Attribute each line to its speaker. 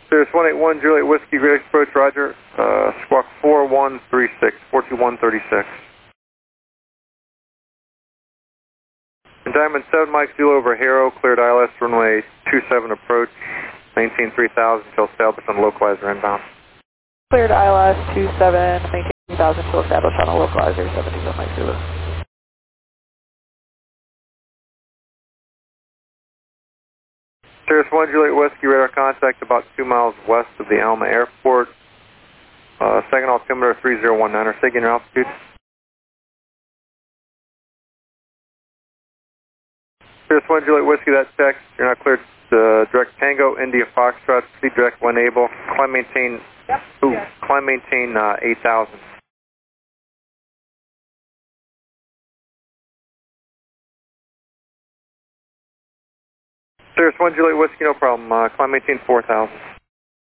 Speaker 1: There's 181 Juliet Whiskey, Great Approach, Roger. Squawk 4136, 42136. And Diamond 7 Mike Zulu over Haro, cleared ILS runway 27 approach, maintain 3000 until established on localizer inbound.
Speaker 2: Cleared ILS 27, maintain 3000 until established on a localizer, 77 Mike Zulu.
Speaker 1: Cirrus 1 Juliet Whiskey, radar contact about 2 miles west of the Alma Airport. Second altimeter 3019, or SIGIN your altitude. Cirrus 1 Juliet Whiskey, that text, you're not cleared to direct Tango, India Foxtrot, proceed direct when able. Climb maintain, climb maintain 8000. Cirrus 1 Juliet Whiskey, no problem, climb maintain 4000.